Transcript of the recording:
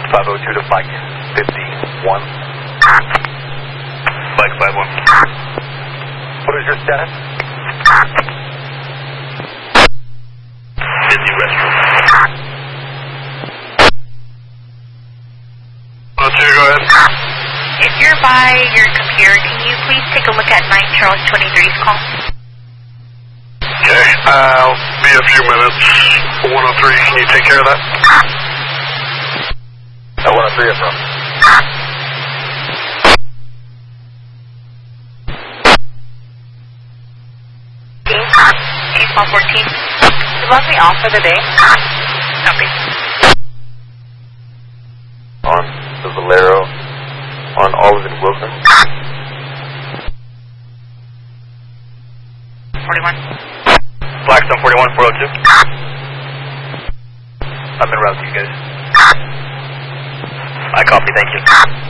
502 to Flight 51. Flight 51. What is your status? Busy restroom. 102, go ahead. If you're by your computer, can you please take a look at 9 Charles 23's call? Okay, I'll be a few minutes. 103, can you take care of that? 103 is from. Case 114. You left me off for the day? Copy. On the Valero, on Olive and Wilson. 41. Blackstone 41, 402. I'm en route to you guys. I copy, thank you.